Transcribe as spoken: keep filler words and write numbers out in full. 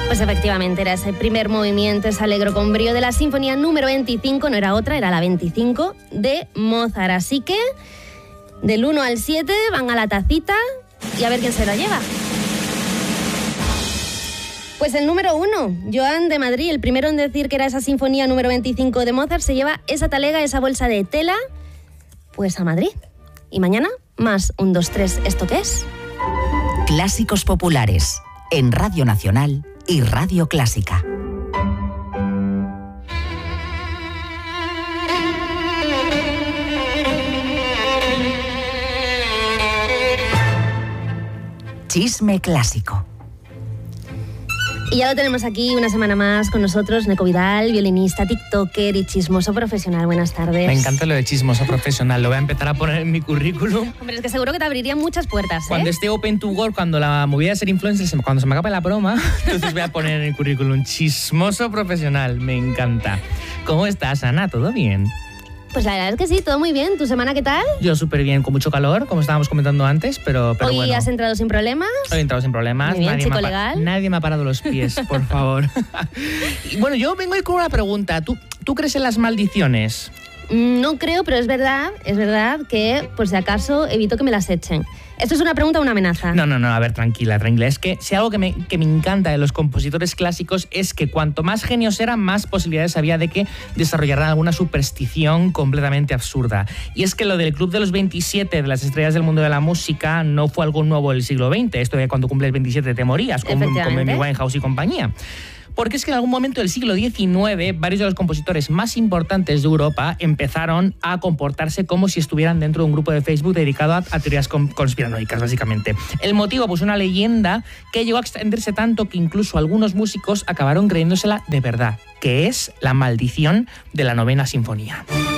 Pues efectivamente era ese primer movimiento, ese alegro con brío de la sinfonía número veinticinco, no era otra, era la veinticinco de Mozart. Así que del uno al siete van a la tacita y a ver quién se la lleva. Pues el número uno, Joan de Madrid, el primero en decir que era esa sinfonía número veinticinco de Mozart, se lleva esa talega, esa bolsa de tela, pues a Madrid. Y mañana, más un, dos, tres, ¿esto qué es? Clásicos populares, en Radio Nacional y Radio Clásica. Chisme clásico. Y ya lo tenemos aquí una semana más con nosotros, Neko Vidal, violinista, tiktoker y chismoso profesional. Buenas tardes. Me encanta lo de chismoso profesional, lo voy a empezar a poner en mi currículum. Hombre, es que seguro que te abrirían muchas puertas, ¿eh? Cuando esté open to work, cuando la movida de ser influencer, cuando se me acabe la broma, entonces voy a poner en el currículum chismoso profesional. Me encanta. ¿Cómo estás, Ana? ¿Todo bien? Pues la verdad es que sí, todo muy bien. ¿Tu semana qué tal? Yo súper bien, con mucho calor, como estábamos comentando antes, pero, pero ¿Hoy bueno. has entrado sin problemas? Hoy he entrado sin problemas. Muy bien, nadie, chico me ha, legal. nadie me ha parado los pies, por favor. Y bueno, yo vengo ahí con una pregunta. ¿Tú, ¿Tú crees en las maldiciones? No creo, pero es verdad, es verdad que, por si acaso, evito que me las echen. ¿Esto es una pregunta o una amenaza? No, no, no, a ver, tranquila, tranquila. Es que si algo que me, que me encanta de los compositores clásicos es que cuanto más genios eran, más posibilidades había de que desarrollaran alguna superstición completamente absurda. Y es que lo del Club de los veintisiete de las estrellas del mundo de la música no fue algo nuevo del siglo veinte. Esto de cuando cumples veintisiete te morías, como, como Amy Winehouse y compañía. Porque es que en algún momento del siglo diecinueve, varios de los compositores más importantes de Europa empezaron a comportarse como si estuvieran dentro de un grupo de Facebook dedicado a, a teorías conspiranoicas, básicamente. El motivo, pues una leyenda que llegó a extenderse tanto que incluso algunos músicos acabaron creyéndosela de verdad, que es la maldición de la novena sinfonía.